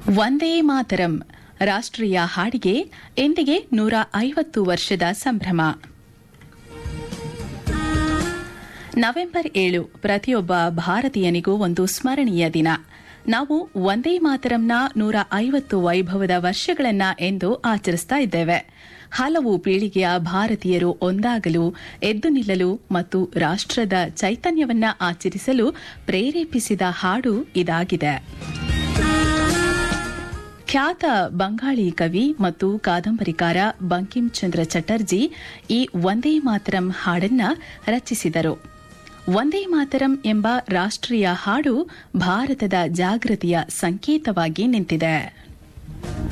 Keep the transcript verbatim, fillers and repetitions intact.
ವಂದೇ ಮಾತರಂ ರಾಷ್ಟ್ರೀಯ ಹಾಡಿಗೆ ಇಂದಿಗೆ ನೂರ ಐವತ್ತು ವರ್ಷದ ಸಂಭ್ರಮ. ನವೆಂಬರ್ ಏಳು ಪ್ರತಿಯೊಬ್ಬ ಭಾರತೀಯನಿಗೂ ಒಂದು ಸ್ಮರಣೀಯ ದಿನ. ನಾವು ವಂದೇ ಮಾತರಂನ ನೂರ ಐವತ್ತು ವೈಭವದ ವರ್ಷಗಳನ್ನ ಎಂದು ಆಚರಿಸ್ತಾ ಇದ್ದೇವೆ. ಹಲವು ಪೀಳಿಗೆಯ ಭಾರತೀಯರು ಒಂದಾಗಲು, ಎದ್ದು ನಿಲ್ಲಲು ಮತ್ತು ರಾಷ್ಟ್ರದ ಚೈತನ್ಯವನ್ನ ಆಚರಿಸಲು ಪ್ರೇರೇಪಿಸಿದ ಹಾಡು ಇದಾಗಿದೆ. ಖ್ಯಾತ ಬಂಗಾಳಿ ಕವಿ ಮತ್ತು ಕಾದಂಬರಿಕಾರ ಬಂಕಿಂ ಚಂದ್ರ ಚಟರ್ಜಿ ಈ ವಂದೇ ಮಾತರಂ ಹಾಡನ್ನ ರಚಿಸಿದರು. ವಂದೇ ಮಾತರಂ ಎಂಬ ರಾಷ್ಟ್ರೀಯ ಹಾಡು ಭಾರತದ ಜಾಗೃತಿಯ ಸಂಕೇತವಾಗಿ ನಿಂತಿದೆ.